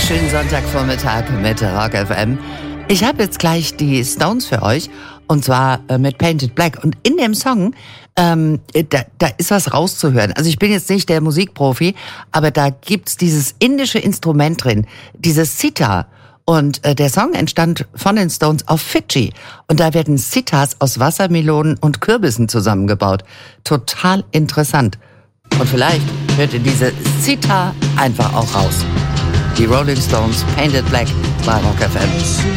Schönen Sonntagvormittag mit Rock FM. Ich habe jetzt gleich die Stones für euch, und zwar mit Painted Black. Und in dem Song, da ist was rauszuhören. Also ich bin jetzt nicht der Musikprofi, aber da gibt's dieses indische Instrument drin, dieses Sitar. Und der Song entstand von den Stones auf Fidschi. Und da werden Sitars aus Wassermelonen und Kürbissen zusammengebaut. Total interessant. Und vielleicht hört ihr diese Sitar einfach auch raus. Die Rolling Stones, Painted Black bei Rock FM.